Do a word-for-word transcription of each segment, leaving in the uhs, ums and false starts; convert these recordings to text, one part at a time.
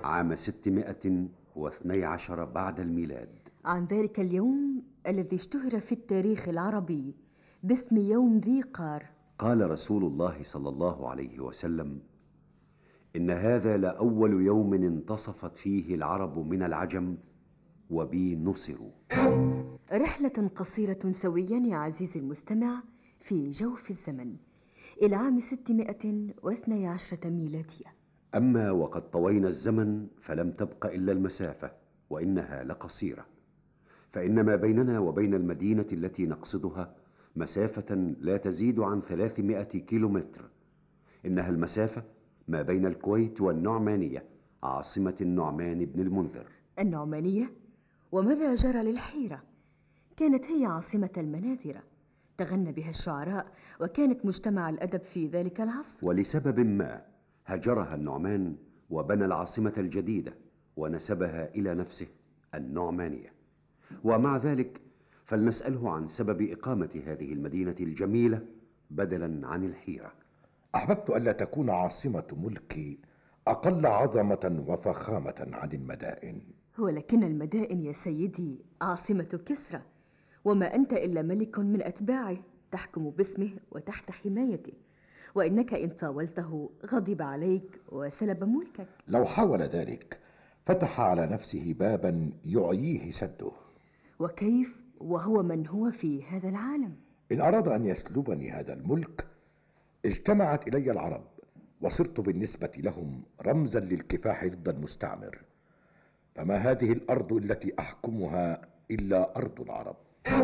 عام ستمائة واثني عشر بعد الميلاد. عن ذلك اليوم الذي اشتهر في التاريخ العربي باسم يوم ذي قار. قال رسول الله صلى الله عليه وسلم: إن هذا لأول يوم انتصفت فيه العرب من العجم وبي نصروا. رحلة قصيرة سويا يا عزيزي المستمع في جوف الزمن إلى عام ستمائة واثني عشر ميلادية. أما وقد طوينا الزمن فلم تبق إلا المسافة، وإنها لقصيرة، فإن ما بيننا وبين المدينة التي نقصدها مسافة لا تزيد عن ثلاثمائة كيلومتر. إنها المسافة ما بين الكويت والنعمانية عاصمة النعمان بن المنذر. النعمانية؟ وماذا جرى للحيرة؟ كانت هي عاصمة المناذرة، تغنى بها الشعراء، وكانت مجتمع الأدب في ذلك العصر. ولسبب ما هجرها النعمان وبنى العاصمة الجديدة ونسبها إلى نفسه النعمانية. ومع ذلك فلنسأله عن سبب إقامة هذه المدينة الجميلة بدلا عن الحيرة. أحببت ألا تكون عاصمة ملكي أقل عظمة وفخامة عن المدائن. ولكن المدائن يا سيدي عاصمة كسرى، وما أنت إلا ملك من أتباعه تحكم باسمه وتحت حمايته، وإنك إن طاولته غضب عليك وسلب ملكك. لو حاول ذلك فتح على نفسه بابا يعييه سده. وكيف وهو من هو في هذا العالم؟ إن أراد أن يسلبني هذا الملك اجتمعت إلي العرب، وصرت بالنسبة لهم رمزا للكفاح ضد المستعمر. فما هذه الأرض التي أحكمها إلا أرض العرب.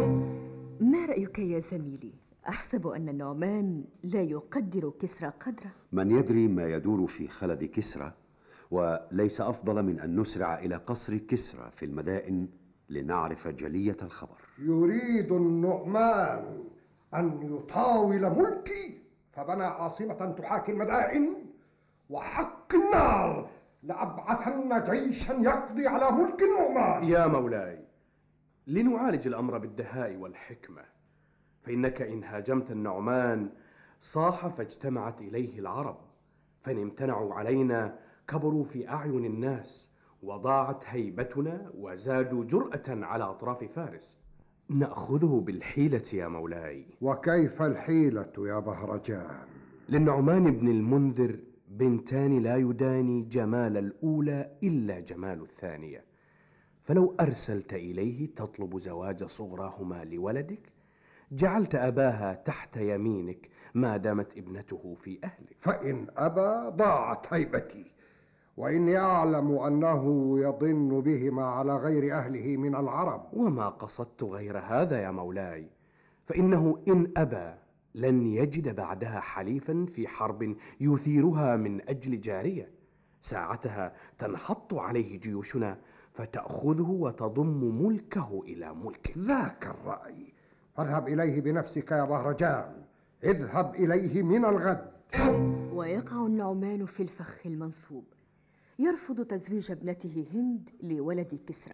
ما رأيك يا زميلي؟ أحسب أن النعمان لا يقدر كسرى قدره. من يدري ما يدور في خلد كسرى، وليس أفضل من أن نسرع إلى قصر كسرى في المدائن لنعرف جلية الخبر. يريد النعمان أن يطاول ملكي فبنى عاصمة تحاكي المدائن، وحق النار لأبعثن جيشا يقضي على ملك النعمان. يا مولاي، لنعالج الأمر بالدهاء والحكمة، فإنك إن هاجمت النعمان صاح فاجتمعت إليه العرب، فإن امتنعوا علينا كبروا في أعين الناس وضاعت هيبتنا وزادوا جرأة على أطراف فارس. نأخذه بالحيلة يا مولاي. وكيف الحيلة يا بهرجان؟ للنعمان بن المنذر بنتان لا يداني جمال الأولى إلا جمال الثانية، فلو أرسلت إليه تطلب زواج صغراهما لولدك جعلت أباها تحت يمينك ما دامت ابنته في أهلك. فإن أبى ضاعت هيبتي، وإني أعلم أنه يضن بهما على غير أهله من العرب. وما قصدت غير هذا يا مولاي، فإنه إن أبى لن يجد بعدها حليفا في حرب يثيرها من أجل جارية، ساعتها تنحط عليه جيوشنا فتأخذه وتضم ملكه إلى ملكك. ذاك الرأي، فاذهب إليه بنفسك يا بهرجان، اذهب إليه من الغد. ويقع النعمان في الفخ المنصوب، يرفض تزويج ابنته هند لولد كسرى،